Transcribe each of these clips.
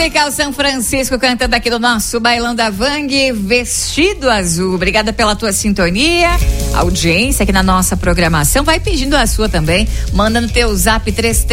Musical São Francisco cantando aqui no nosso Bailão da Vang, Vestido Azul. Obrigada pela tua sintonia, audiência aqui na nossa programação. Vai pedindo a sua também, manda no teu zap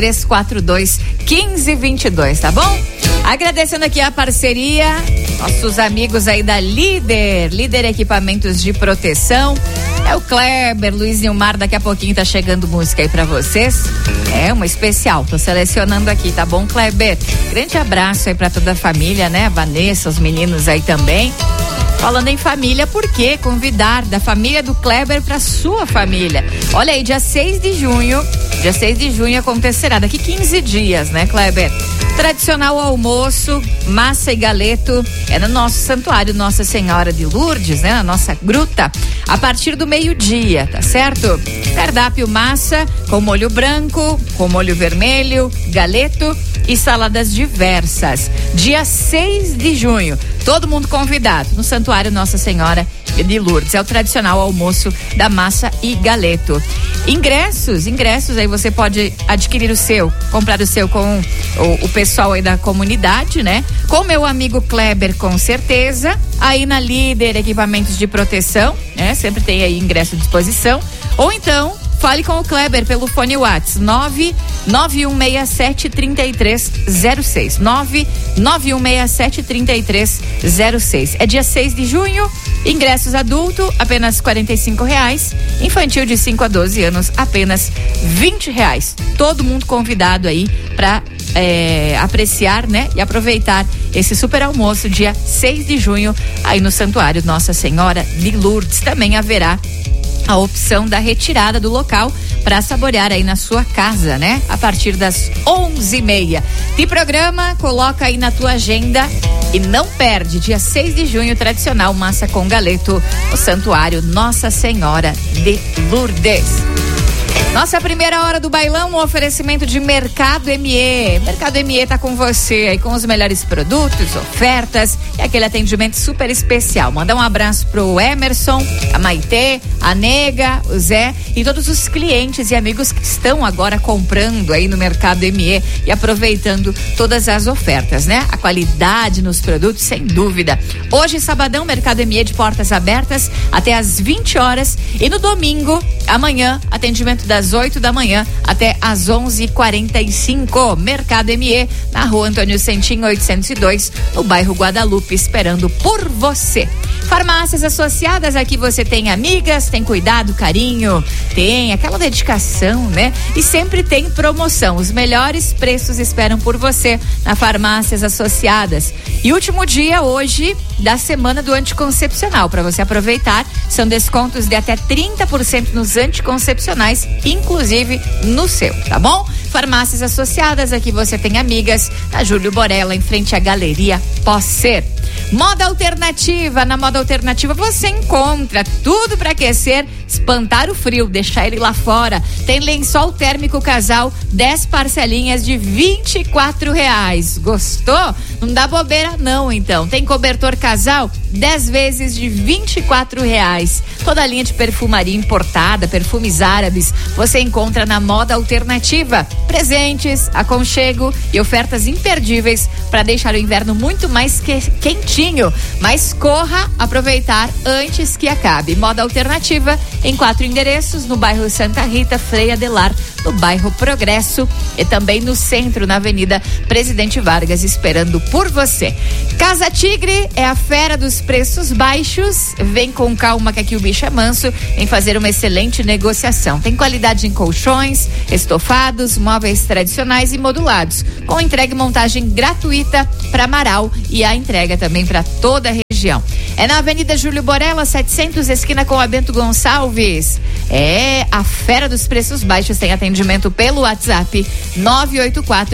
3342-1522, tá bom? Agradecendo aqui a parceria, nossos amigos aí da Líder Equipamentos de Proteção. É o Kleber, Luiz Nilmar, daqui a pouquinho tá chegando música aí pra vocês. É uma especial, tô selecionando aqui, tá bom, Kleber? Grande abraço aí pra toda a família, né? A Vanessa, os meninos aí também. Falando em família, por que convidar da família do Kleber pra sua família? Olha aí, dia 6 de junho acontecerá, daqui 15 dias, né, Kleber? Tradicional almoço, massa e galeto, é no nosso santuário Nossa Senhora de Lourdes, né? Na nossa gruta, a partir do meio-dia, tá certo? Cardápio massa com molho branco, com molho vermelho, galeto e saladas diversas. Dia 6 de junho, todo mundo convidado no santuário Nossa Senhora de Lourdes. É o tradicional almoço da massa e galeto. Ingressos, aí você pode adquirir o seu, comprar o seu com o pessoal aí da comunidade, né? Com meu amigo Kleber, com certeza. Aí na Líder Equipamentos de Proteção, né? Sempre tem aí ingresso à disposição. Ou então, fale com o Kleber pelo fone WhatsApp 99167-3306. 99167-3306. É dia 6 de junho, ingressos adulto, apenas R$45. Infantil de 5 a 12 anos, apenas R$20. Todo mundo convidado aí para apreciar, né? E aproveitar esse super almoço dia 6 de junho aí no Santuário Nossa Senhora de Lourdes. Também haverá a opção da retirada do local para saborear aí na sua casa, né? A partir das 11h30. Tem programa, coloca aí na tua agenda e não perde, dia 6 de junho, tradicional massa com galeto, no Santuário Nossa Senhora de Lourdes. Nossa primeira hora do bailão, um oferecimento de Mercado ME. Mercado ME tá com você aí com os melhores produtos, ofertas e aquele atendimento super especial. Mandar um abraço pro Emerson, a Maitê, a Nega, o Zé e todos os clientes e amigos que estão agora comprando aí no Mercado ME e aproveitando todas as ofertas, né? A qualidade nos produtos, sem dúvida. Hoje, sabadão, Mercado ME de portas abertas até às 20 horas e no domingo, amanhã, atendimento das 8 da manhã até às 11h45. Mercado ME, na rua Antônio Centinho 802, no bairro Guadalupe, esperando por você. Farmácias Associadas, aqui você tem amigas, tem cuidado, carinho, tem aquela dedicação, né? E sempre tem promoção. Os melhores preços esperam por você na Farmácias Associadas. E último dia hoje da semana do anticoncepcional, para você aproveitar, são descontos de até 30% nos anticoncepcionais, inclusive no seu, tá bom? Farmácias Associadas, aqui você tem amigas, na Júlio Borella, em frente à Galeria Posser. Moda Alternativa, na Moda Alternativa você encontra tudo para aquecer, espantar o frio, deixar ele lá fora. Tem lençol térmico casal, 10 parcelinhas de R$24. Gostou? Não dá bobeira não, então. Tem cobertor casal, 10 vezes de R$24. Toda a linha de perfumaria importada, perfumes árabes, você encontra na Moda Alternativa. Presentes, aconchego e ofertas imperdíveis para deixar o inverno muito mais quentinho. Mas corra aproveitar antes que acabe. Moda Alternativa em 4 endereços, no bairro Santa Rita, Frei Adelar, no bairro Progresso e também no centro, na Avenida Presidente Vargas, esperando por você. Casa Tigre é a fera dos preços baixos. Vem com calma que aqui o bicho é manso, vem fazer uma excelente negociação. Tem qualidade em colchões, estofados, móveis tradicionais e modulados, com entrega e montagem gratuita para Amaral e a entrega também para toda a região. É na Avenida Júlio Borella, 700, esquina com a Bento Gonçalves. É a fera dos preços baixos. Tem atendimento pelo WhatsApp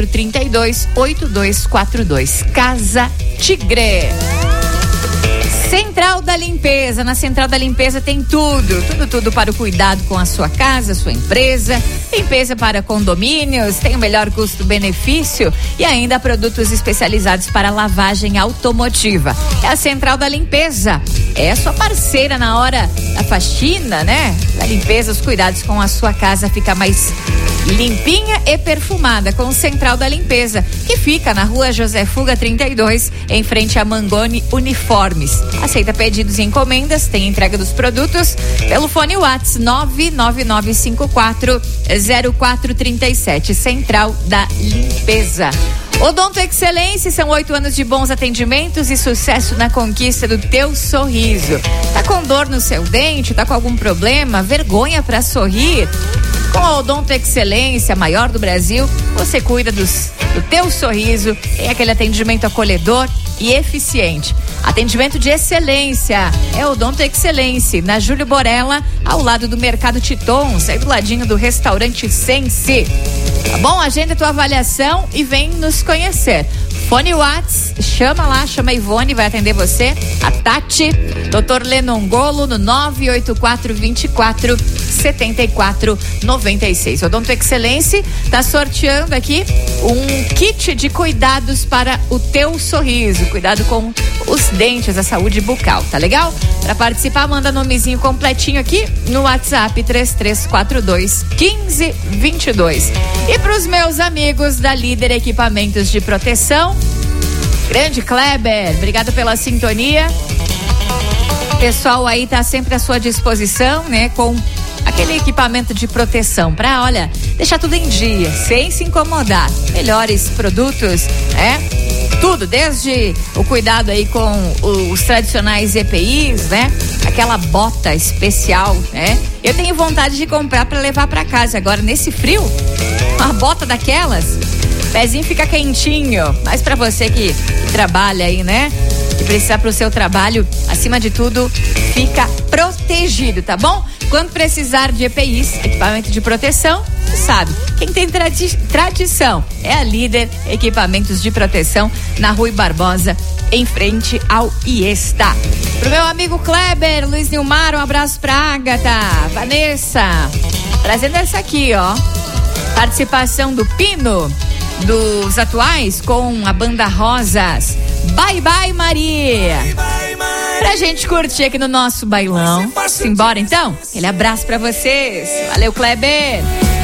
984-328242. Casa Tigre. Central da Limpeza. Na Central da Limpeza tem tudo para o cuidado com a sua casa, sua empresa, limpeza para condomínios, tem o melhor custo-benefício e ainda produtos especializados para lavagem automotiva. É a Central da Limpeza, é a sua parceira na hora da faxina, né? Da limpeza, os cuidados com a sua casa fica mais limpinha e perfumada com Central da Limpeza, que fica na Rua José Fuga 32, em frente a Mangoni Uniformes. Aceita pedidos e encomendas, tem entrega dos produtos pelo fone WhatsApp 999540437. Central da Limpeza. Odonto Excelência, são 8 anos de bons atendimentos e sucesso na conquista do teu sorriso. Tá com dor no seu dente? Tá com algum problema? Vergonha pra sorrir? Com a Odonto Excelência, maior do Brasil, você cuida do teu sorriso, tem aquele atendimento acolhedor e eficiente. Atendimento de excelência é Odonto Excelência, na Júlio Borella, ao lado do Mercado Titons, aí do ladinho do restaurante Sense. Tá bom? Agenda tua avaliação e vem nos conhecer. Fone WhatsApp, chama lá, chama a Ivone, vai atender você. A Tati, Dr. Lenongolo, no 984-24-7496. Odonto Excelência tá sorteando aqui um kit de cuidados para o teu sorriso. Cuidado com os dentes, a saúde bucal, tá legal? Para participar, manda nomezinho completinho aqui no WhatsApp 3342-1522. E para os meus amigos da Líder Equipamentos de Proteção, grande Kleber, obrigado pela sintonia. O pessoal aí tá sempre à sua disposição, né? Com aquele equipamento de proteção para, olha, deixar tudo em dia, sem se incomodar. Melhores produtos, né? Tudo, desde o cuidado aí com os tradicionais EPIs, né? Aquela bota especial, né? Eu tenho vontade de comprar para levar para casa agora nesse frio. Uma bota daquelas, pezinho fica quentinho. Mas para você que trabalha aí, né? Que precisa pro seu trabalho, acima de tudo, fica protegido, tá bom? Quando precisar de EPIs, equipamento de proteção, você sabe, quem tem tradição é a Líder Equipamentos de Proteção, na Rui Barbosa, em frente ao Iesta. Pro meu amigo Kleber, Luiz Nilmar, um abraço pra Ágata, Vanessa, trazendo essa aqui, ó, participação do Pino, dos atuais, com a banda Rosas, Bye Bye Maria. Pra gente curtir aqui no nosso bailão. Simbora então? Aquele abraço pra vocês. Valeu, Kleber.